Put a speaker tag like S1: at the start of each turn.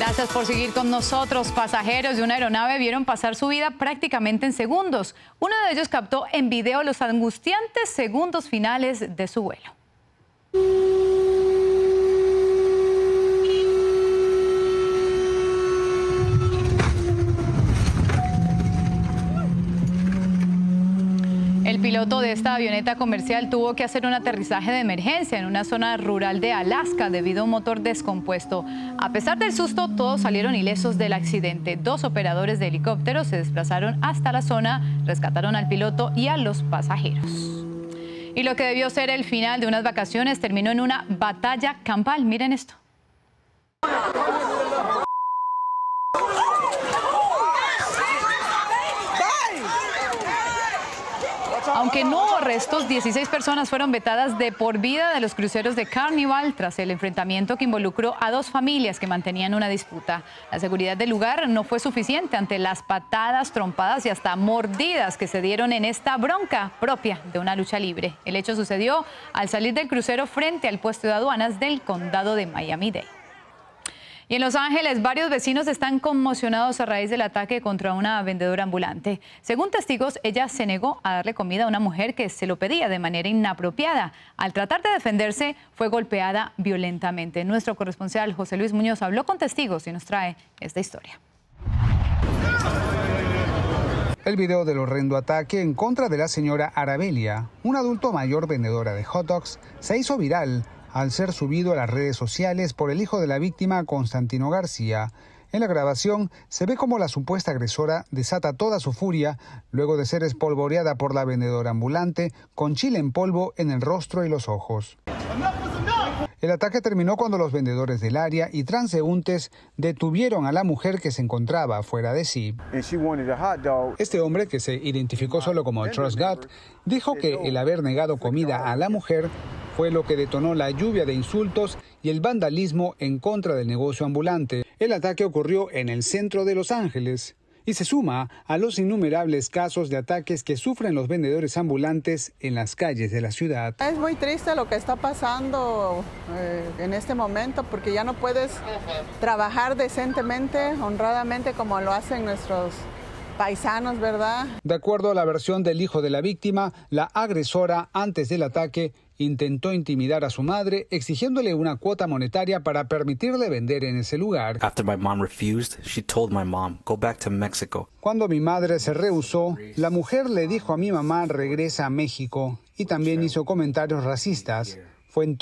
S1: Gracias por seguir con nosotros. Pasajeros de una aeronave vieron pasar su vida prácticamente en segundos. Uno de ellos captó en video los angustiantes segundos finales de su vuelo. El piloto de esta avioneta comercial tuvo que hacer un aterrizaje de emergencia en una zona rural de Alaska debido a un motor descompuesto. A pesar del susto, todos salieron ilesos del accidente. 2 operadores de helicóptero se desplazaron hasta la zona, rescataron al piloto y a los pasajeros. Y lo que debió ser el final de unas vacaciones terminó en una batalla campal. Miren esto. Aunque no hubo arrestos, 16 personas fueron vetadas de por vida de los cruceros de Carnival tras el enfrentamiento que involucró a 2 familias que mantenían una disputa. La seguridad del lugar no fue suficiente ante las patadas, trompadas y hasta mordidas que se dieron en esta bronca propia de una lucha libre. El hecho sucedió al salir del crucero frente al puesto de aduanas del condado de Miami-Dade. Y en Los Ángeles, varios vecinos están conmocionados a raíz del ataque contra una vendedora ambulante. Según testigos, ella se negó a darle comida a una mujer que se lo pedía de manera inapropiada. Al tratar de defenderse, fue golpeada violentamente. Nuestro corresponsal José Luis Muñoz habló con testigos y nos trae esta historia.
S2: El video del horrendo ataque en contra de la señora Arabelia, un adulto mayor vendedora de hot dogs, se hizo viral al ser subido a las redes sociales por el hijo de la víctima, Constantino García. En la grabación se ve cómo la supuesta agresora desata toda su furia luego de ser espolvoreada por la vendedora ambulante con chile en polvo en el rostro y los ojos. El ataque terminó cuando los vendedores del área y transeúntes detuvieron a la mujer que se encontraba fuera de sí. Este hombre, que se identificó solo como Trust God, dijo que el haber negado comida a la mujer fue lo que detonó la lluvia de insultos y el vandalismo en contra del negocio ambulante. El ataque ocurrió en el centro de Los Ángeles y se suma a los innumerables casos de ataques que sufren los vendedores ambulantes en las calles de la ciudad.
S3: Es muy triste lo que está pasando en este momento, porque ya no puedes trabajar decentemente, honradamente, como lo hacen nuestros paisanos, ¿verdad?
S2: De acuerdo a la versión del hijo de la víctima, la agresora, antes del ataque, intentó intimidar a su madre, exigiéndole una cuota monetaria para permitirle vender en ese lugar. Cuando mi madre se rehusó, la mujer le dijo a mi mamá: regresa a México, y también hizo comentarios racistas. Fue entonces